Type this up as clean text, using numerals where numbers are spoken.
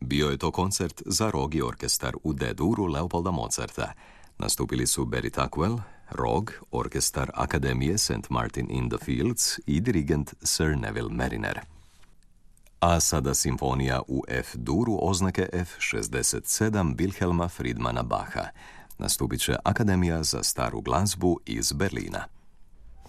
Bio je to koncert za rog i orkestar u D-duru Leopolda Mozarta. Nastupili su Barry Tuckwell, rog, orkestar Akademije St. Martin in the Fields i dirigent Sir Neville Mariner. A sada simfonija u F-duru oznake F67 Wilhelma Friedmana Bacha. Nastupit će Akademija za staru glazbu iz Berlina.